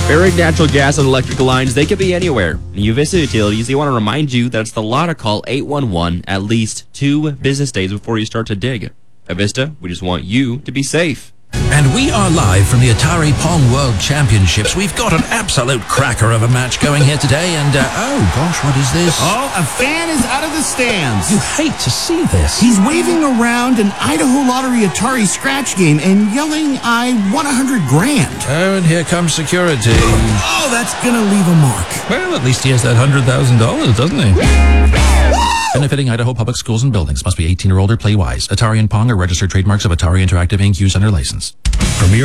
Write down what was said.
Buried natural gas and electrical lines, they could be anywhere. NuVista Utilities, they want to remind you that it's the law to call 811 at least 2 business days before you start to dig. At Vista, we just want you to be safe. And we are live from the Atari Pong World Championships. We've got an absolute cracker of a match going here today, and oh gosh, what is this? Oh, a fan is out of the stands. You hate to see this. He's waving around an Idaho Lottery Atari scratch game and yelling, "I won $100 grand." Oh, and here comes security. Oh, that's gonna leave a mark. Well, at least he has that $100,000, doesn't he? Benefiting Idaho public schools and buildings. Must be 18 or older. Play wise. Atari and Pong are registered trademarks of Atari Interactive Inc. Use under license. Premier